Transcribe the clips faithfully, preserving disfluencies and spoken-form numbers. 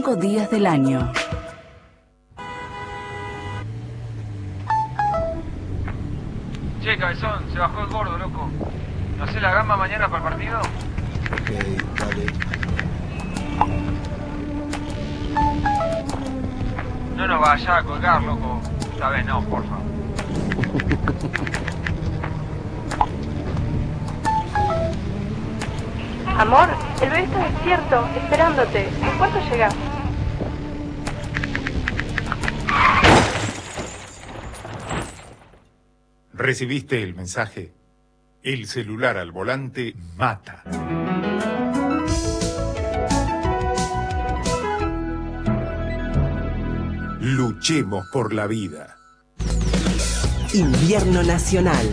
cinco días del año. Che, cabezón, se bajó el gordo, loco. ¿No hacés la gamba mañana para el partido? Ok, dale. No nos vayas a colgar, loco. Esta vez no, porfa. Amor, el bebé está despierto, esperándote. ¿En cuánto llegás? ¿Recibiste el mensaje? El celular al volante mata. Luchemos por la vida. Invierno Nacional.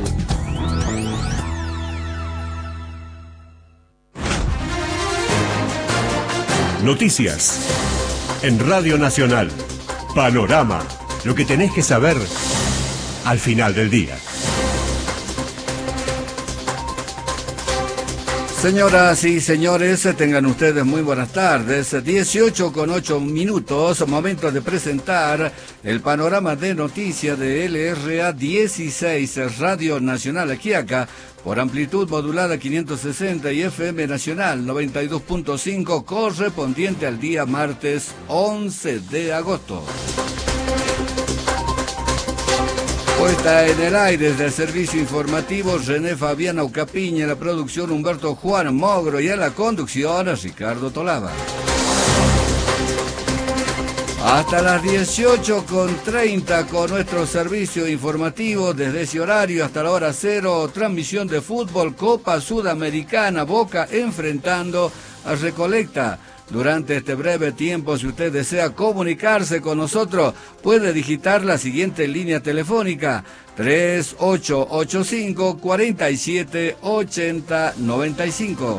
Noticias. En Radio Nacional. Panorama. Lo que tenés que saber al final del día. Señoras y señores, tengan ustedes muy buenas tardes. dieciocho con ocho minutos, momento de presentar el panorama de noticias de L R A dieciséis, Radio Nacional Aquiaca, por amplitud modulada quinientos sesenta y F M Nacional noventa y dos punto cinco, correspondiente al día martes once de agosto. Puesta en el aire desde el servicio informativo René Fabián Aucapiña, en la producción Humberto Juan Mogro y en la conducción Ricardo Tolava. Hasta las dieciocho con treinta con nuestro servicio informativo desde ese horario hasta la hora cero, transmisión de fútbol, Copa Sudamericana, Boca enfrentando a Recoleta. Durante este breve tiempo, si usted desea comunicarse con nosotros, puede digitar la siguiente línea telefónica: tres ocho ocho cinco, cuatro siete, ocho cero nueve cinco.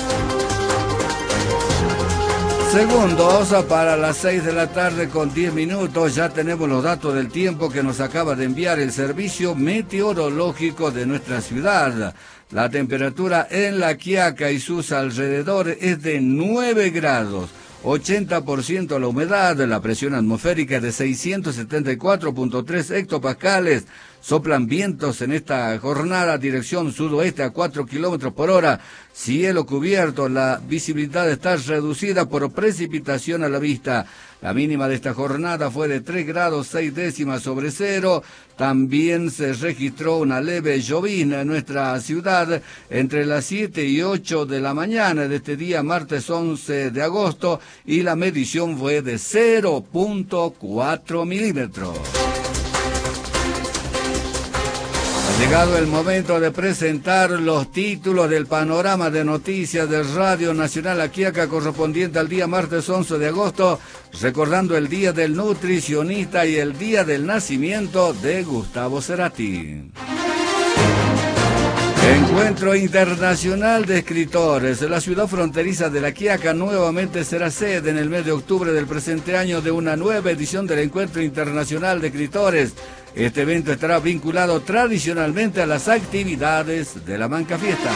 Segundos para las seis de la tarde con diez minutos, ya tenemos los datos del tiempo que nos acaba de enviar el servicio meteorológico de nuestra ciudad. La temperatura en La Quiaca y sus alrededores es de nueve grados, ochenta por ciento la humedad, la presión atmosférica es de seiscientos setenta y cuatro punto tres hectopascales, soplan vientos en esta jornada, dirección sudoeste a cuatro kilómetros por hora, cielo cubierto, la visibilidad está reducida por precipitación a la vista. La mínima de esta jornada fue de tres grados seis décimas sobre cero. También se registró una leve llovizna en nuestra ciudad entre las siete y ocho de la mañana de este día martes once de agosto y la medición fue de cero punto cuatro milímetros. Ha llegado el momento de presentar los títulos del panorama de noticias de Radio Nacional Aquiaca correspondiente al día martes once de agosto, recordando el Día del Nutricionista y el Día del Nacimiento de Gustavo Cerati. Encuentro Internacional de Escritores. La ciudad fronteriza de La Quiaca nuevamente será sede en el mes de octubre del presente año de una nueva edición del Encuentro Internacional de Escritores. Este evento estará vinculado tradicionalmente a las actividades de la Manca Fiesta.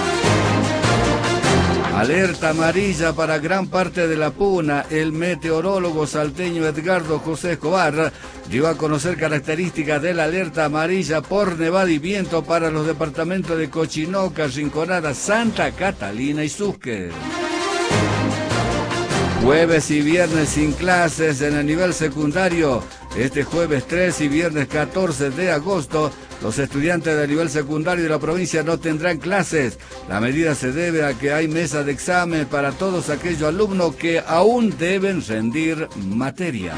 Alerta amarilla para gran parte de la Puna. El meteorólogo salteño Edgardo José Escobar dio a conocer características de la alerta amarilla por nevada y viento para los departamentos de Cochinoca, Rinconada, Santa Catalina y Susque. Jueves y viernes sin clases en el nivel secundario. Este jueves tres y viernes catorce de agosto, los estudiantes del nivel secundario de la provincia no tendrán clases. La medida se debe a que hay mesa de examen para todos aquellos alumnos que aún deben rendir materia.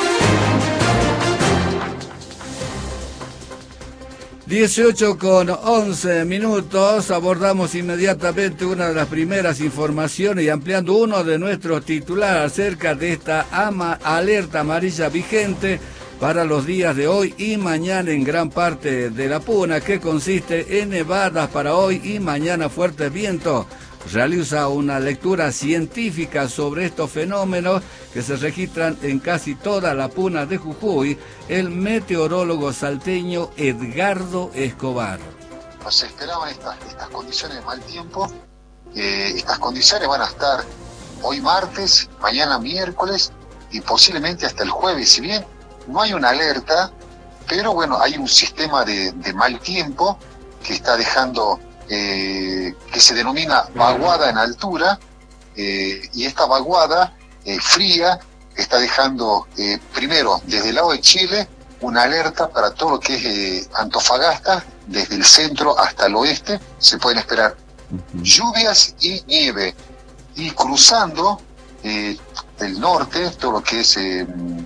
dieciocho con once minutos, abordamos inmediatamente una de las primeras informaciones y ampliando uno de nuestros titulares acerca de esta ama, alerta amarilla vigente para los días de hoy y mañana en gran parte de la Puna, que consiste en nevadas para hoy y mañana, fuertes vientos. Realiza una lectura científica sobre estos fenómenos que se registran en casi toda la Puna de Jujuy el meteorólogo salteño Edgardo Escobar. Se esperaban estas, estas condiciones de mal tiempo. Eh, estas condiciones van a estar hoy martes, mañana miércoles y posiblemente hasta el jueves. Si bien no hay una alerta, pero bueno, hay un sistema de, de mal tiempo que está dejando, eh, que se denomina vaguada en altura, eh, y esta vaguada eh, fría está dejando, eh, primero, desde el lado de Chile, una alerta para todo lo que es eh, Antofagasta, desde el centro hasta el oeste, se pueden esperar lluvias y nieve, y cruzando eh, el norte, todo lo que es eh,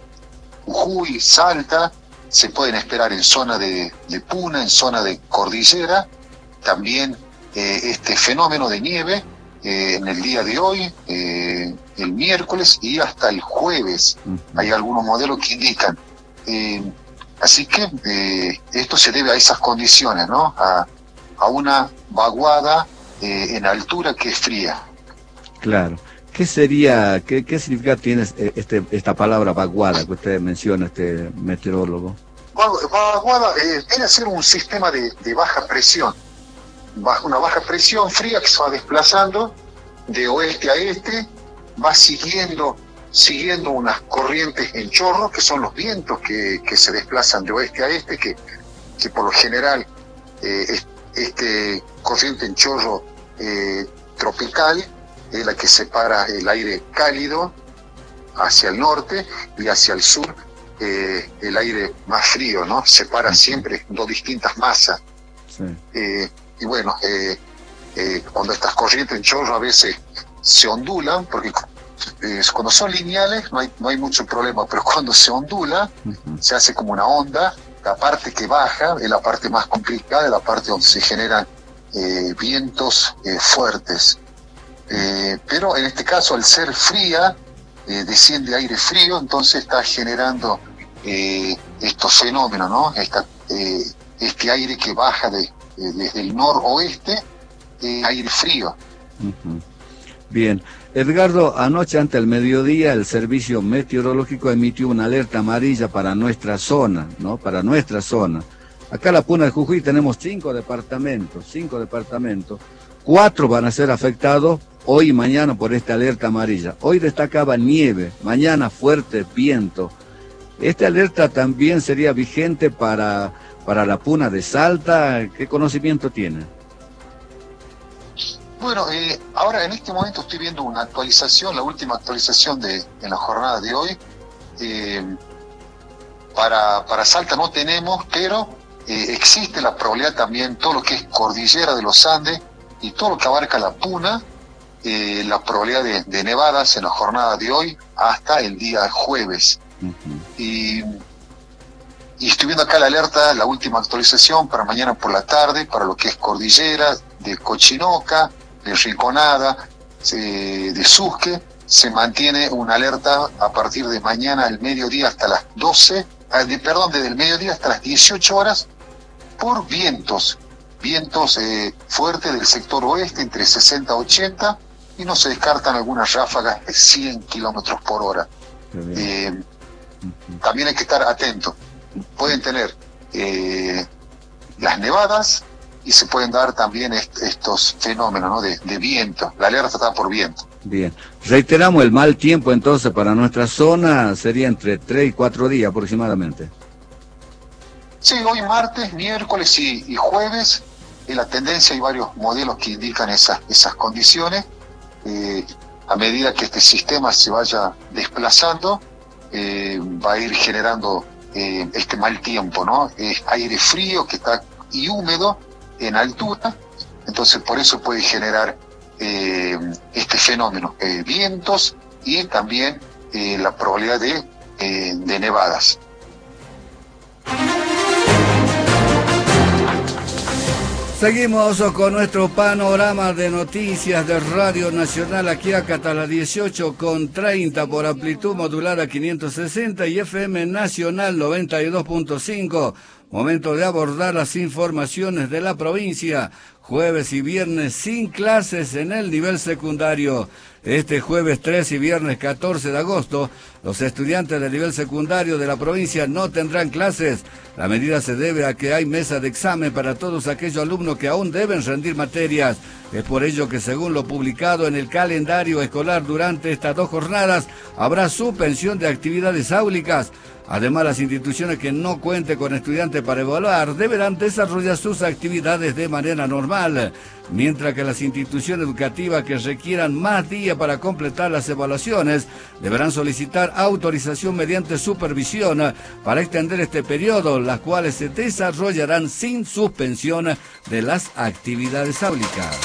Jujuy, Salta, se pueden esperar en zona de, de Puna, en zona de cordillera, también eh, este fenómeno de nieve eh, en el día de hoy, eh, el miércoles y hasta el jueves. Uh-huh. Hay algunos modelos que indican. Eh, así que eh, esto se debe a esas condiciones, ¿no? A, a una vaguada eh, en altura que es fría. Claro. ¿Qué sería, qué, qué significado tiene este, esta palabra vaguada que usted menciona, este meteorólogo? Vaguada eh, viene a ser un sistema de, de baja presión, bajo una baja presión fría que se va desplazando de oeste a este, va siguiendo siguiendo unas corrientes en chorro, que son los vientos que, que se desplazan de oeste a este, que, que por lo general eh, este corriente en chorro eh, tropical es la que separa el aire cálido hacia el norte y hacia el sur eh, el aire más frío, ¿no? Separa siempre dos distintas masas. Sí. Eh, y bueno, eh, eh, cuando estas corrientes en chorro a veces se ondulan, porque eh, cuando son lineales no hay, no hay mucho problema, pero cuando se ondula, uh-huh. se hace como una onda. La parte que baja es la parte más complicada, es la parte donde se generan eh, vientos eh, fuertes. Eh, pero en este caso, al ser fría, eh, desciende aire frío, entonces está generando eh, estos fenómenos, ¿no? Esta, eh, este aire que baja de, de, desde el noroeste, eh, aire frío. Uh-huh. Bien. Edgardo, anoche ante el mediodía el Servicio Meteorológico emitió una alerta amarilla para nuestra zona, ¿no? Para nuestra zona. Acá en la Puna de Jujuy tenemos cinco departamentos, cinco departamentos. Cuatro van a ser afectados hoy y mañana por esta alerta amarilla. Hoy destacaba nieve, mañana fuerte viento. ¿Esta alerta también sería vigente para, para la Puna de Salta? ¿Qué conocimiento tiene? Bueno, eh, ahora en este momento estoy viendo una actualización, la última actualización de, de la jornada de hoy. Eh, para, para Salta no tenemos, pero eh, existe la probabilidad también, todo lo que es cordillera de los Andes y todo lo que abarca la Puna, eh, la probabilidad de, de nevadas en la jornada de hoy hasta el día jueves. Uh-huh. Y, y estoy viendo acá la alerta, la última actualización para mañana por la tarde, para lo que es cordillera de Cochinoca, de Rinconada, eh, de Susque, se mantiene una alerta a partir de mañana al mediodía hasta las doce, eh, de, perdón, desde el mediodía hasta las dieciocho horas, por vientos, vientos eh, fuertes del sector oeste, entre sesenta a ochenta, y no se descartan algunas ráfagas de cien kilómetros por hora. Eh, uh-huh. También hay que estar atentos. Pueden tener eh, las nevadas, y se pueden dar también est- estos fenómenos, ¿no? de, de viento. La alerta está por viento. Bien. Reiteramos, el mal tiempo entonces para nuestra zona sería entre tres y cuatro días aproximadamente. Sí, hoy martes, miércoles y, y jueves, en la tendencia hay varios modelos que indican esas, esas condiciones. Eh, a medida que este sistema se vaya desplazando, eh, va a ir generando eh, este mal tiempo, ¿no? Es aire frío que está y húmedo en altura, entonces por eso puede generar eh, este fenómeno, eh, vientos y también eh, la probabilidad de, eh, de nevadas. Seguimos con nuestro panorama de noticias de Radio Nacional, aquí acá hasta las dieciocho con treinta por amplitud modulada quinientos sesenta y F M Nacional noventa y dos punto cinco. Momento de abordar las informaciones de la provincia. Jueves y viernes sin clases en el nivel secundario. Este jueves tres y viernes catorce de agosto, los estudiantes de nivel secundario de la provincia no tendrán clases. La medida se debe a que hay mesa de examen para todos aquellos alumnos que aún deben rendir materias. Es por ello que, según lo publicado en el calendario escolar durante estas dos jornadas, habrá suspensión de actividades áulicas. Además, las instituciones que no cuenten con estudiantes para evaluar deberán desarrollar sus actividades de manera normal, mientras que las instituciones educativas que requieran más días para completar las evaluaciones deberán solicitar autorización mediante supervisión para extender este periodo, las cuales se desarrollarán sin suspensión de las actividades áulicas.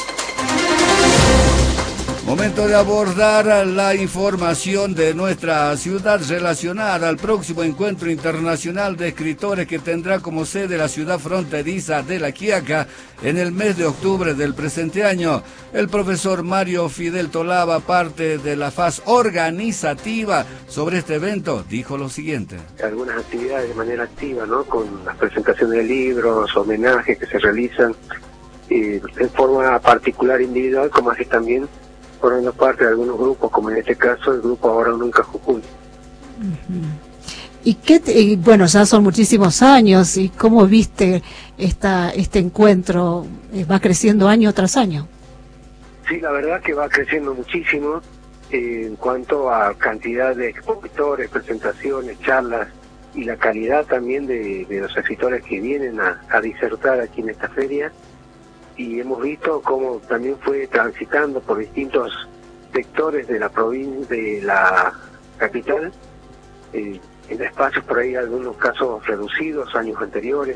Momento de abordar la información de nuestra ciudad relacionada al próximo Encuentro Internacional de Escritores que tendrá como sede la ciudad fronteriza de La Quiaca en el mes de octubre del presente año. El profesor Mario Fidel Tolaba, parte de la faz organizativa sobre este evento, dijo lo siguiente. Algunas actividades de manera activa, ¿no? Con las presentaciones de libros, homenajes que se realizan eh, en forma particular, individual, como así también formando parte de algunos grupos, como en este caso el grupo Ahora o Nunca Jujuy. Uh-huh. ¿Y qué te, y bueno, ya son muchísimos años, y cómo viste esta este encuentro? ¿Va creciendo año tras año? Sí, la verdad que va creciendo muchísimo eh, en cuanto a cantidad de expositores, presentaciones, charlas, y la calidad también de, de los escritores que vienen a, a disertar aquí en esta feria. Y hemos visto cómo también fue transitando por distintos sectores de la provincia, de la capital, eh, en espacios por ahí, algunos casos reducidos, años anteriores,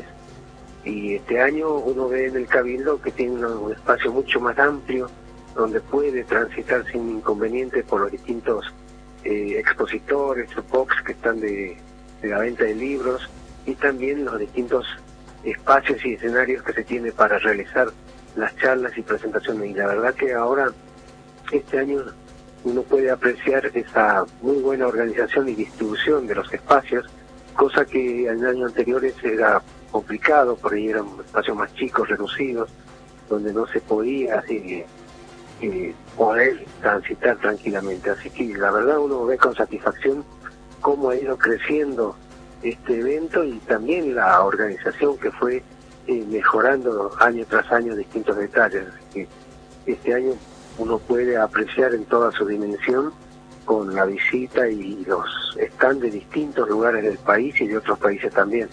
y este año uno ve en el Cabildo que tiene un espacio mucho más amplio, donde puede transitar sin inconveniente por los distintos eh, expositores, box que están de, de la venta de libros, y también los distintos espacios y escenarios que se tiene para realizar las charlas y presentaciones. Y la verdad que ahora, este año, uno puede apreciar esa muy buena organización y distribución de los espacios, cosa que en años anteriores era complicado, por ahí eran espacios más chicos, reducidos, donde no se podía eh, eh, poder transitar tranquilamente. Así que la verdad uno ve con satisfacción cómo ha ido creciendo este evento, y también la organización que fue Eh, mejorando año tras año distintos detalles. Así que este año uno puede apreciar en toda su dimensión con la visita y los stands de distintos lugares del país y de otros países también.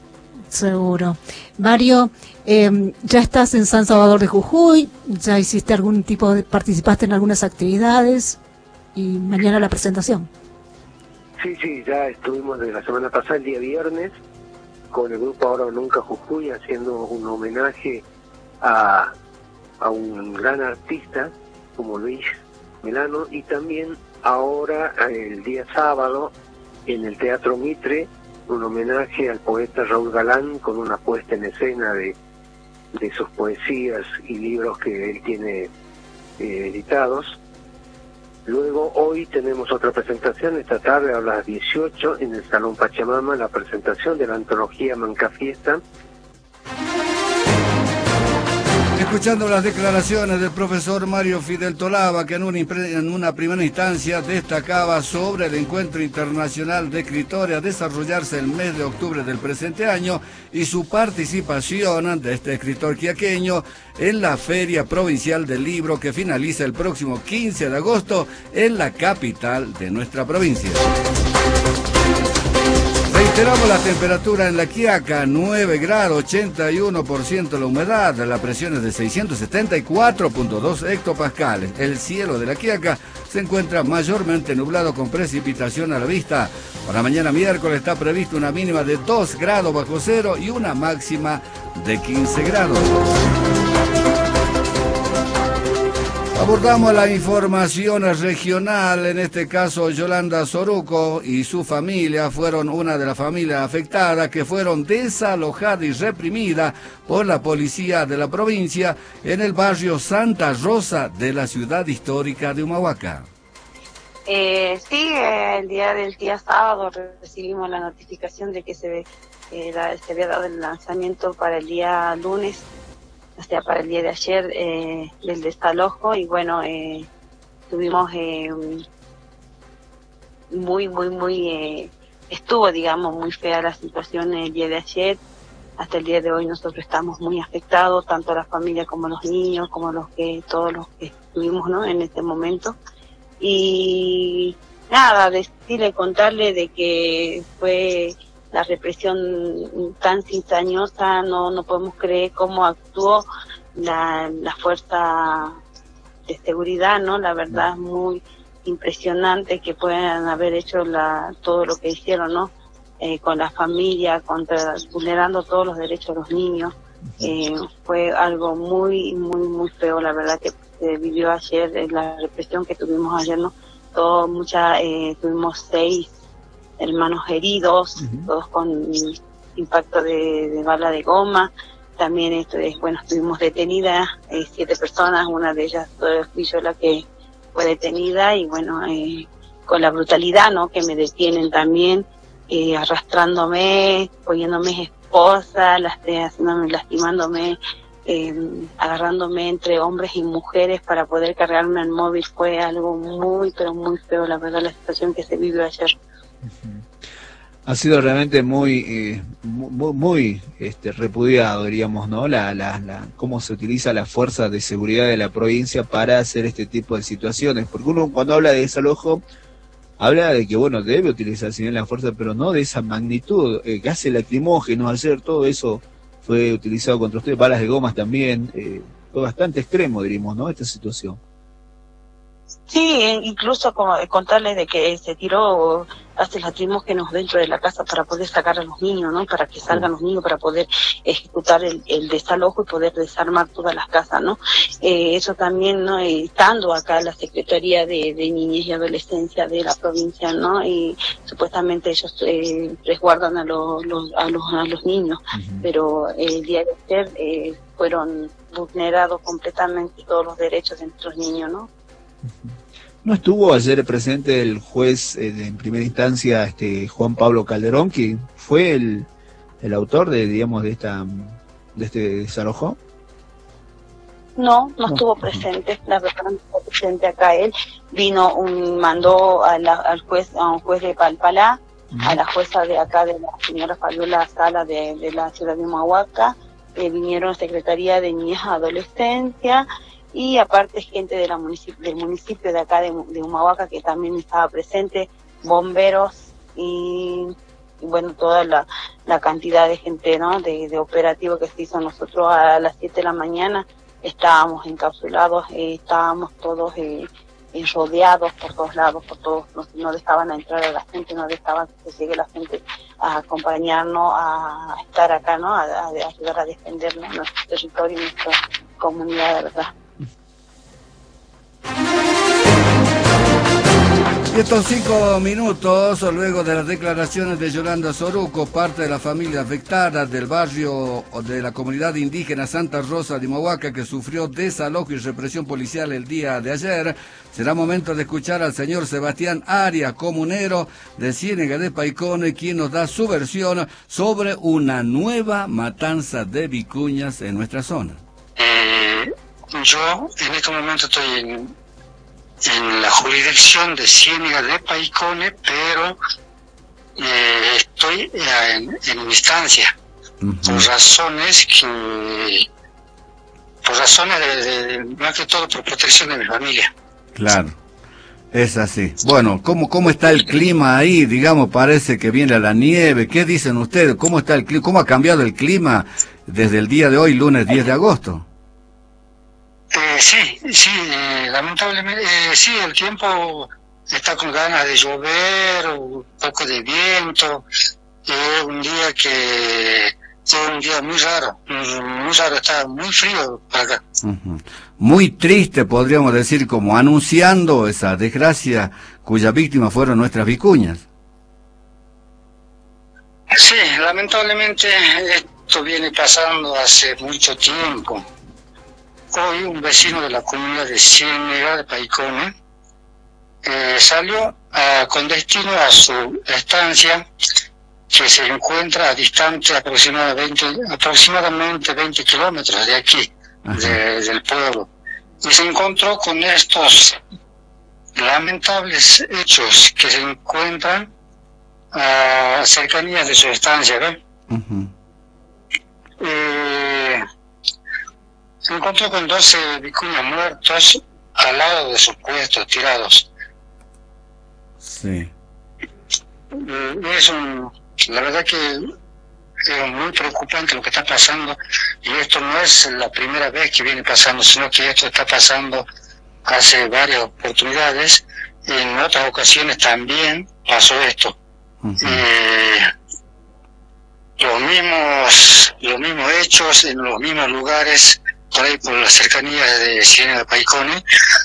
Seguro. Mario, eh, ya estás en San Salvador de Jujuy, ya hiciste algún tipo de, participaste en algunas actividades, y mañana la presentación. Sí, sí, ya estuvimos de la semana pasada, el día viernes, con el grupo Ahora o Nunca Jujuy, haciendo un homenaje a, a un gran artista como Luis Melano, y también ahora el día sábado en el Teatro Mitre un homenaje al poeta Raúl Galán con una puesta en escena de, de sus poesías y libros que él tiene eh, editados. Luego hoy tenemos otra presentación, esta tarde a las dieciocho en el Salón Pachamama, la presentación de la antología Manca Fiesta. Escuchando las declaraciones del profesor Mario Fidel Tolaba, que en una, en una primera instancia destacaba sobre el Encuentro Internacional de Escritores a desarrollarse el mes de octubre del presente año y su participación de este escritor quiaqueño en la Feria Provincial del Libro, que finaliza el próximo quince de agosto en la capital de nuestra provincia. Reiteramos la temperatura en La Quiaca, nueve grados, ochenta y uno por ciento la humedad, la presión es de seiscientos setenta y cuatro punto dos hectopascales. El cielo de La Quiaca se encuentra mayormente nublado con precipitación a la vista. Para mañana miércoles está previsto una mínima de dos grados bajo cero y una máxima de quince grados. Abordamos la información regional, en este caso Yolanda Soruco y su familia fueron una de las familias afectadas que fueron desalojadas y reprimidas por la policía de la provincia en el barrio Santa Rosa de la ciudad histórica de Humahuaca. Eh, sí, eh, el día del día sábado recibimos la notificación de que se, eh, la, se había dado el lanzamiento para el día lunes, o sea, para el día de ayer, eh, del desalojo, y bueno, eh, tuvimos eh, muy, muy, muy, eh, estuvo, digamos, muy fea la situación el día de ayer. Hasta el día de hoy nosotros estamos muy afectados, tanto la familia como los niños, como los que, todos los que estuvimos, ¿no?, en este momento. Y nada, decirle, contarle de que fue la represión tan cizañosa, no, no podemos creer cómo actuó la, la fuerza de seguridad, ¿no? La verdad es muy impresionante que puedan haber hecho la, todo lo que hicieron, ¿no? Eh, con la familia, contra, vulnerando todos los derechos de los niños. Eh, fue algo muy, muy, muy feo, la verdad, que se vivió ayer, eh, la represión que tuvimos ayer, ¿no? Todo, mucha, eh, tuvimos seis hermanos heridos, uh-huh. todos con impacto de, de bala de goma. También esto es, bueno, estuvimos detenidas eh, siete personas, una de ellas fui yo la que fue detenida, y bueno, eh, con la brutalidad, ¿no?, que me detienen también, eh, arrastrándome, poniéndome esposa, las, eh, haciéndome, lastimándome, eh, agarrándome entre hombres y mujeres para poder cargarme al móvil. Fue algo muy, pero muy feo, la verdad, la situación que se vivió ayer. Uh-huh. Ha sido realmente muy, eh, muy, muy este, repudiado, diríamos, ¿no? La, la, la, cómo se utiliza la fuerza de seguridad de la provincia para hacer este tipo de situaciones. Porque uno, cuando habla de desalojo, habla de que, bueno, debe utilizar si bien la fuerza, pero no de esa magnitud. Eh, gases lacrimógenos, ayer todo eso fue utilizado contra ustedes, balas de gomas también. Eh, fue bastante extremo, diríamos, ¿no?, esta situación. Sí, incluso como contarles de que se tiró gases lacrimógenos dentro de la casa para poder sacar a los niños, ¿no? Para que salgan los niños, para poder ejecutar el, el desalojo y poder desarmar todas las casas, ¿no? Eh, eso también, ¿no? Eh, estando acá la Secretaría de, de Niñez y Adolescencia de la provincia, ¿no? Y supuestamente ellos eh, resguardan a, lo, los, a, los, a los niños, uh-huh. pero eh, el día de ayer eh, fueron vulnerados completamente todos los derechos de nuestros niños, ¿no? ¿No estuvo ayer presente el juez eh, de, en primera instancia, este Juan Pablo Calderón, que fue el, el autor de, digamos, de esta de este desalojo? No, no estuvo presente, la verdad no estuvo presente acá él. Vino un, mandó a la, al juez, a un juez de Palpalá, uh-huh. a la jueza de acá, de la señora Fabiola Sala de, de la ciudad de Humahuaca, eh, vinieron Secretaría de Niñez y Adolescencia, y aparte gente de la municipio, del municipio de acá de, de Humahuaca, que también estaba presente, bomberos y, y bueno, toda la, la cantidad de gente, ¿no?, de, de operativo que se hizo. Nosotros a las siete de la mañana estábamos encapsulados, eh, estábamos todos eh, rodeados por todos lados, por todos, no, no dejaban entrar a la gente, no dejaban que llegue la gente a acompañarnos, a estar acá, ¿no?, a, a, a ayudar a defendernos, nuestro territorio y nuestra comunidad, de verdad. Y estos cinco minutos, luego de las declaraciones de Yolanda Soruco, parte de la familia afectada del barrio de la comunidad indígena Santa Rosa de Humahuaca, que sufrió desalojo y represión policial el día de ayer, será momento de escuchar al señor Sebastián Arias, comunero de Ciénega de Paicone, quien nos da su versión sobre una nueva matanza de vicuñas en nuestra zona. Eh, yo en este momento estoy en... en la jurisdicción de Ciénega de Paicone, pero eh, estoy en, en instancia, uh-huh. por razones que, por razones de, de, más que todo por protección de mi familia. Claro, es así. Bueno, ¿cómo, cómo está el clima ahí? Digamos, parece que viene la nieve. ¿Qué dicen ustedes? ¿Cómo está el clima? ¿Cómo ha cambiado el clima desde el día de hoy, lunes diez de agosto? Eh, sí, sí, eh, lamentablemente, eh, sí, el tiempo está con ganas de llover, un poco de viento, es eh, un día que es un día muy raro, muy raro, está muy frío para acá. Uh-huh. Muy triste, podríamos decir, como anunciando esa desgracia cuya víctima fueron nuestras vicuñas. Sí, lamentablemente esto viene pasando hace mucho tiempo. Hoy un vecino de la comunidad de Ciénega de Paicone eh, salió a, con destino a su estancia, que se encuentra a distante aproximadamente, aproximadamente veinte kilómetros de aquí, de, del pueblo, y se encontró con estos lamentables hechos que se encuentran a cercanías de su estancia, ¿verdad? Uh-huh. eh, se encontró con doce vicuñas muertos al lado de sus puestos, tirados. Sí. Eh, es un, la verdad que es muy preocupante lo que está pasando, y esto no es la primera vez que viene pasando, sino que esto está pasando hace varias oportunidades, y en otras ocasiones también pasó esto. Uh-huh. eh, los mismos los mismos hechos en los mismos lugares, por ahí por las cercanías de Ciénaga de Paicone,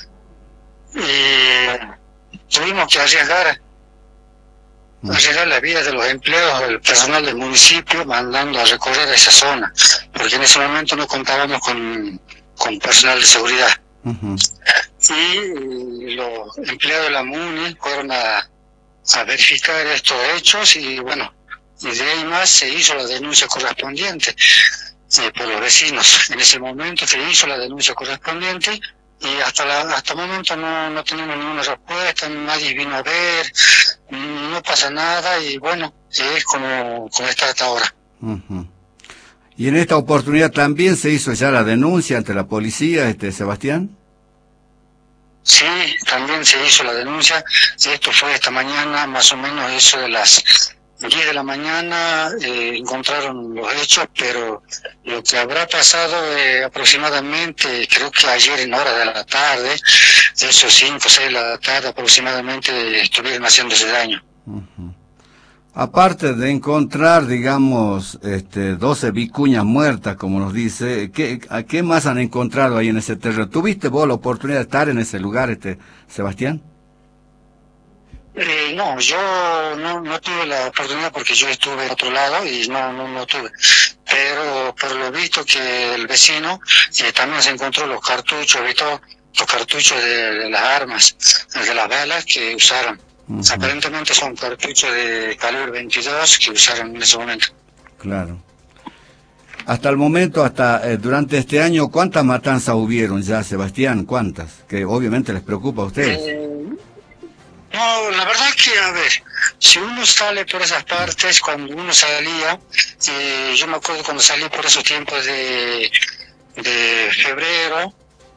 y tuvimos que arriesgar arriesgar la vida de los empleados, del personal del municipio, mandando a recorrer esa zona, porque en ese momento no contábamos con, con personal de seguridad. Uh-huh. Y los empleados de la MUNI fueron a, a verificar estos hechos, y bueno, y de ahí más se hizo la denuncia correspondiente eh, por los vecinos. En ese momento se hizo la denuncia correspondiente, y hasta la, hasta el momento no, no tenemos ninguna respuesta, nadie vino a ver, no pasa nada, y bueno, es como, como está hasta ahora. Uh-huh. Y en esta oportunidad también se hizo ya la denuncia ante la policía, este Sebastián. Sí, también se hizo la denuncia, y esto fue esta mañana, más o menos eso de las diez de la mañana, eh, encontraron los hechos, pero lo que habrá pasado eh, aproximadamente, creo que ayer en horas de la tarde, esos cinco o seis de la tarde aproximadamente, estuvieron haciendo ese daño. Uh-huh. Aparte de encontrar, digamos, este, doce vicuñas muertas, como nos dice, ¿qué, a ¿qué más han encontrado ahí en ese terreno? ¿Tuviste vos la oportunidad de estar en ese lugar, este Sebastián? Eh, no, yo no, no tuve la oportunidad porque yo estuve en otro lado y no, no, no tuve. Pero por lo visto que el vecino eh, también se encontró los cartuchos, ¿visto? Los cartuchos de, de las armas, de las balas que usaron. Uh-huh. Aparentemente son cartuchos de calibre veintidós que usaron en ese momento. Claro. Hasta el momento, hasta eh, durante este año, ¿cuántas matanzas hubieron ya, Sebastián? ¿Cuántas? Que obviamente les preocupa a ustedes. Eh, No, la verdad es que, a ver, si uno sale por esas partes, cuando uno salía, eh, yo me acuerdo cuando salí por esos tiempos de, de febrero,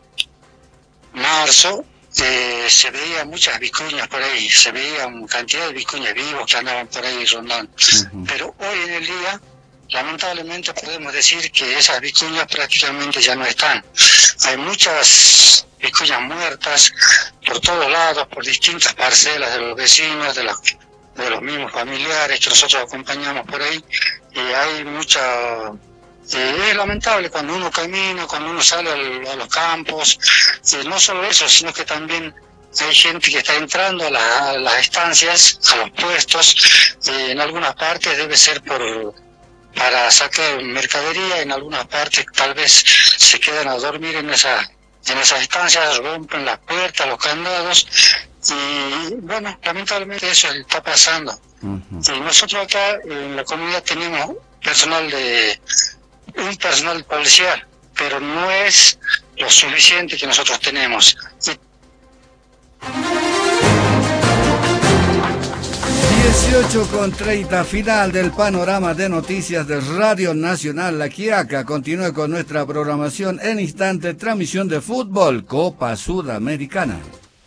marzo, eh, se veía muchas vicuñas por ahí, se veía una cantidad de vicuñas vivos que andaban por ahí rondando. Uh-huh. Pero hoy en el día, lamentablemente podemos decir que esas vicuñas prácticamente ya no están. Hay muchas vicuñas muertas por todos lados, por distintas parcelas de los vecinos, de, la, de los mismos familiares que nosotros acompañamos por ahí, y hay mucha... Eh, es lamentable cuando uno camina, cuando uno sale al, a los campos, eh, no solo eso, sino que también hay gente que está entrando a, la, a las estancias, a los puestos, eh, en algunas partes debe ser por... para sacar mercadería, en algunas partes tal vez se quedan a dormir en esa en esas estancias, rompen las puertas, los candados, y bueno, lamentablemente eso está pasando. Uh-huh. Y nosotros acá en la comunidad tenemos personal de un personal policial, pero no es lo suficiente que nosotros tenemos. Y dieciocho con treinta, final del panorama de noticias de Radio Nacional La Quiaca. Continúe con nuestra programación en instante, transmisión de fútbol, Copa Sudamericana.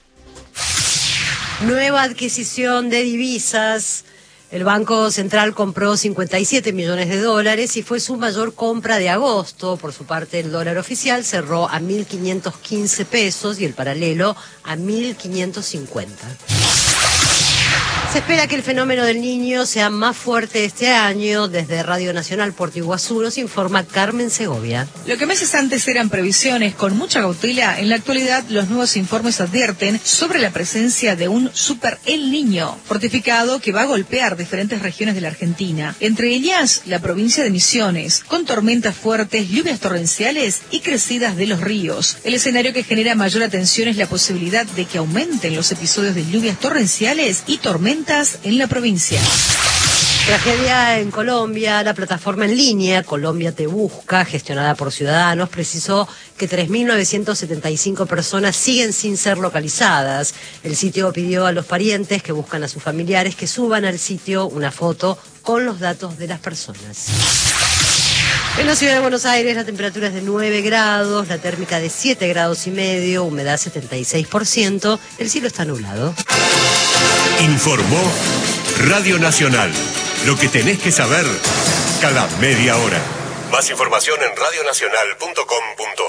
Nueva adquisición de divisas. El Banco Central compró cincuenta y siete millones de dólares y fue su mayor compra de agosto. Por su parte, el dólar oficial cerró a mil quinientos quince pesos y el paralelo a mil quinientos cincuenta. Se espera que el fenómeno del Niño sea más fuerte este año. Desde Radio Nacional Puerto Iguazú nos informa Carmen Segovia. Lo que meses antes eran previsiones con mucha cautela, en la actualidad los nuevos informes advierten sobre la presencia de un super El Niño fortificado que va a golpear diferentes regiones de la Argentina. Entre ellas, la provincia de Misiones, con tormentas fuertes, lluvias torrenciales y crecidas de los ríos. El escenario que genera mayor atención es la posibilidad de que aumenten los episodios de lluvias torrenciales y tormentas en la provincia. Tragedia en Colombia. La plataforma en línea Colombia Te Busca, gestionada por Ciudadanos, precisó que tres mil novecientas setenta y cinco personas siguen sin ser localizadas. El sitio pidió a los parientes que buscan a sus familiares que suban al sitio una foto con los datos de las personas. En la ciudad de Buenos Aires la temperatura es de nueve grados, la térmica de siete grados y medio, humedad setenta y seis por ciento, el cielo está nublado. Informó Radio Nacional. Lo que tenés que saber cada media hora. Más información en radio nacional punto com punto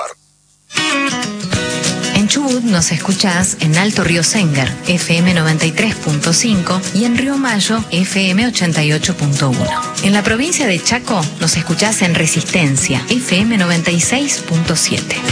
ar. En Chubut nos escuchás en Alto Río Sengar, F M noventa y tres punto cinco, y en Río Mayo, F M ochenta y ocho punto uno. En la provincia de Chaco nos escuchás en Resistencia, F M noventa y seis punto siete.